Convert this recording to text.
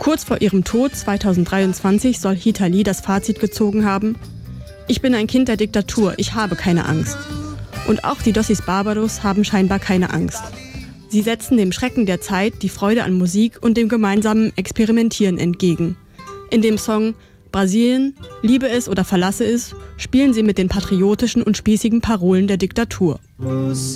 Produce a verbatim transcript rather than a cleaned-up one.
Kurz vor ihrem Tod zweitausenddreiundzwanzig soll Rita Lee das Fazit gezogen haben: Ich bin ein Kind der Diktatur, ich habe keine Angst. Und auch die Dossis Barbados haben scheinbar keine Angst. Sie setzen dem Schrecken der Zeit die Freude an Musik und dem gemeinsamen Experimentieren entgegen. In dem Song Brasilien, liebe es oder verlasse es, spielen sie mit den patriotischen und spießigen Parolen der Diktatur.